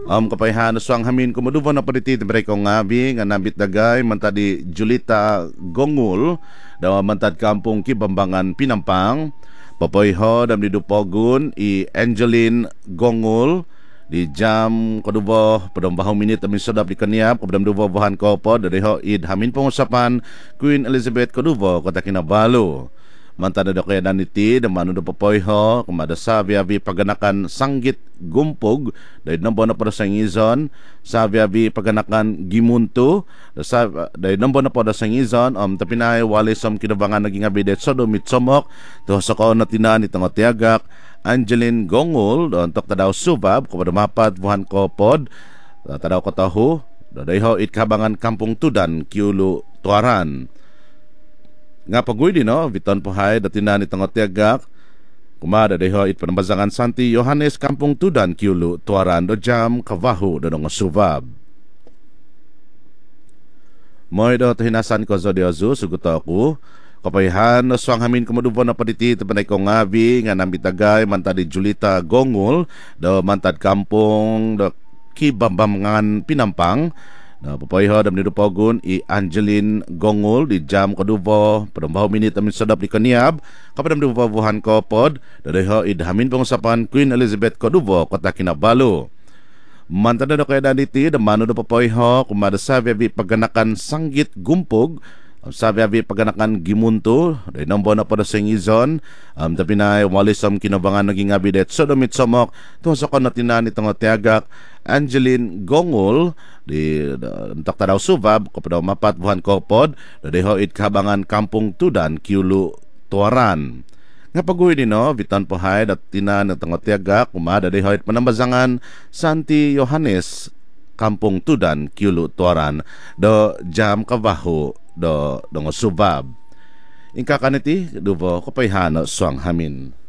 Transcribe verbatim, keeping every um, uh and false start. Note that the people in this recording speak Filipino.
Um, kapayhan swang hamin kumudubo na palitit break kong ngabi nga nambit dagay mantadi Julita Gongul daw mantad kampong Kibambangan Pinampang papoyho dam di Dupogun i Angeline Gongul di jam kodubo padong minit amin sodap di kaniap kabdam dubo bahan kopo dariho id hamin pengusapan Queen Elizabeth kodubo kota Kinabalu mantan ada kaya daniti damano do papoyho kumada sa biabi paganakan sanggit gumpog dahil nambo na pada sa ngizon sa biabi paganakan gimunto sa dahil nambo na pada sa ngizon um tapinay wali som kinabangan naging abidet so do mitsomok to sa kaon na tinan itong tiagak Angeline Gongul do antok tadaw subab kumada mapat buhan ko pod tadaw ko tahu dahil it kabangan kampung Tudan Kiulu Tuaran nga pagoy din no biton po hay datina ni tangot tiagak kumada deho it panambasangan Santi Yohanes Kampung Tudan Kiulu Tuaran do jam kavahu do nga subab moy do hinasan ko zo diozu suguto ako kapayhan no swang hamin kumudubo na paditi tabanay ko ngabi nga nambitagay mantad Julita Gongul do mantad kampung do Kibambangan Pinampang na papoyho dam ni Dupogun i Angeline Gongul di jam kodubo padambaw minit amin sadap di kaniab kapadam dubo buhan ko pod dariho idhamin pengusapan Queen Elizabeth kodubo kota Kinabalu mantada do kaya daniti damano do papoyho kumada sa biabi paganakan sanggit gumpog sa biabi paganakan gimunto dahil nambo na pada sa ngizon um, tapi na walisam kinabangan naging abidet so damit somok to sa konatinani itong tiagak Angeline Gongul di entak tadaw subab kapadaw mapat buhan kopod dadiho it kabangan kampung Tudan Kiulu Tuaran nga paguy din no bitan po hay dat tinan itong tiagak kumada dadiho it panambazangan Santi Yohanes Kampung Tudan Kiulu Tuaran do jam kavahu do do subab ingka kaniti dubo kapayhano swang hamin